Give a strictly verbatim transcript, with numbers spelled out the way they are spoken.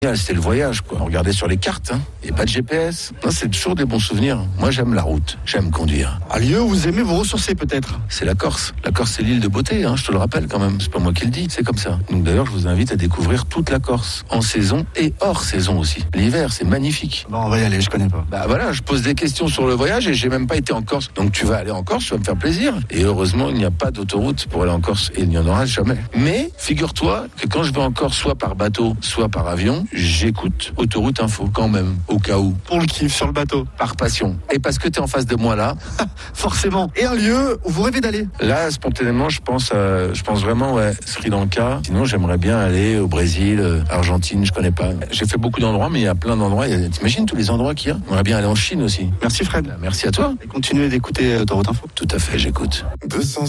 C'était le voyage, quoi. On regardait sur les cartes, hein. Et pas de G P S. Non, c'est toujours des bons souvenirs. Moi, j'aime la route. J'aime conduire. À Lieu, vous aimez vous ressourcer peut-être? C'est la Corse. La Corse, c'est l'île de beauté, hein. Je te le rappelle quand même. C'est pas moi qui le dis. C'est comme ça. Donc d'ailleurs, je vous invite à découvrir toute la Corse. En saison et hors saison aussi. L'hiver, c'est magnifique. Bon, on va y aller, je connais pas. Bah voilà, je pose des questions sur le voyage et j'ai même pas été en Corse. Donc tu vas aller en Corse, tu vas me faire plaisir. Et heureusement, il n'y a pas d'autoroute pour aller en Corse. Et il n'y en aura jamais. Mais, figure-toi que quand je vais en Corse, soit par bateau, soit par avion, j'écoute Autoroute Info, quand même, au cas où. Pour le kiff sur le bateau. Par passion. Et parce que t'es en face de moi là. Forcément. Et un lieu où vous rêvez d'aller? Là, spontanément, je pense, à, je pense vraiment, ouais, Sri Lanka. Sinon, j'aimerais bien aller au Brésil, euh, Argentine, je connais pas. J'ai fait beaucoup d'endroits, mais il y a plein d'endroits. Il y a, t'imagines tous les endroits qu'il y a? J'aimerais bien aller en Chine aussi. Merci Fred. Merci à toi. Et continuez d'écouter Autoroute Info. Tout à fait, j'écoute. deux cent